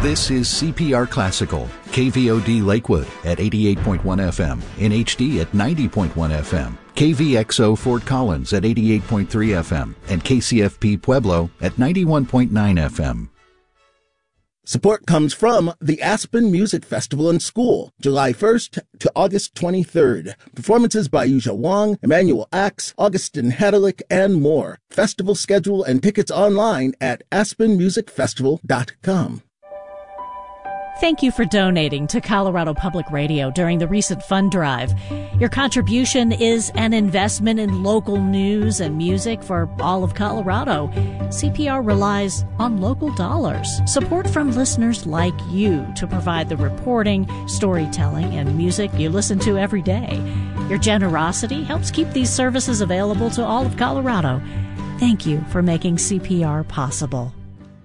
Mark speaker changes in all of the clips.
Speaker 1: This is CPR Classical, KVOD Lakewood at 88.1 FM, NHD at 90.1 FM, KVXO Fort Collins at 88.3 FM, and KCFP Pueblo at 91.9 FM.
Speaker 2: Support comes from the Aspen Music Festival and School, July 1st to August 23rd. Performances by Yuja Wang, Emmanuel Axe, Augustin Hedelick, and more. Festival schedule and tickets online at aspenmusicfestival.com.
Speaker 3: Thank you for donating to Colorado Public Radio during the recent fund drive. Your contribution is an investment in local news and music for all of Colorado. CPR relies on local dollars. Support from listeners like you to provide the reporting, storytelling, and music you listen to every day. Your generosity helps keep these services available to all of Colorado. Thank you for making CPR possible.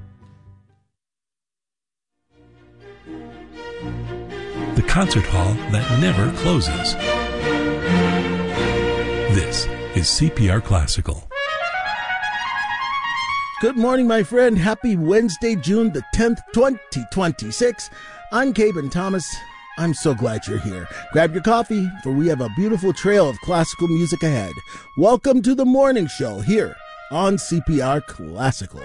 Speaker 4: The concert hall that never closes. This is CPR Classical.
Speaker 2: Good morning, my friend. Happy Wednesday, June the 10th, 2026. I'm Caben Thomas. I'm so glad you're here. Grab your coffee, for we have a beautiful trail of classical music ahead. Welcome to the morning show here on CPR Classical.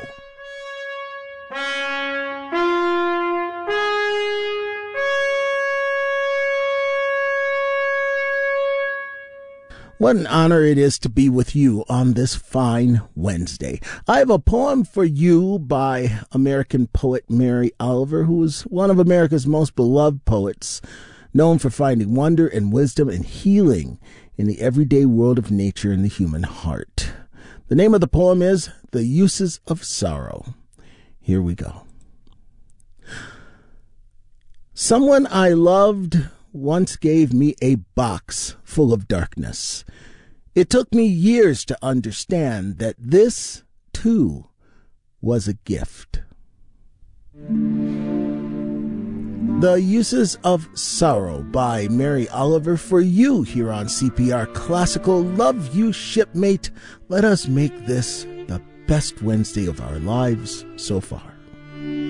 Speaker 2: What an honor it is to be with you on this fine Wednesday. I have a poem for you by American poet Mary Oliver, who is one of America's most beloved poets, known for finding wonder and wisdom and healing in the everyday world of nature and the human heart. The name of the poem is The Uses of Sorrow. Here we go. Someone I loved once gave me a box full of darkness. It took me years to understand that this, too, was a gift. The Uses of Sorrow by Mary Oliver for you here on CPR Classical. Love you, shipmate. Let us make this the best Wednesday of our lives so far.